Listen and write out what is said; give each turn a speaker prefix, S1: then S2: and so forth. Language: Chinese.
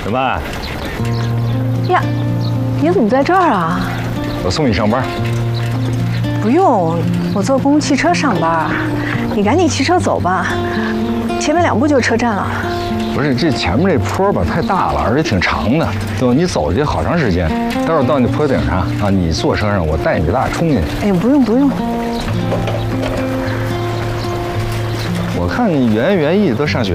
S1: 怎么办？
S2: 呀，你怎么在这儿啊？
S1: 我送你上班。
S2: 不用，我坐公共汽车上班。你赶紧骑车走吧，前面2步就车站了。
S1: 不是，这前面这坡吧太大了，而且挺长的，对吧？你走去好长时间，待会儿到那坡顶上啊，你坐车上，我带你咱俩冲进去。
S2: 哎，不用不用。
S1: 我看你园艺都上学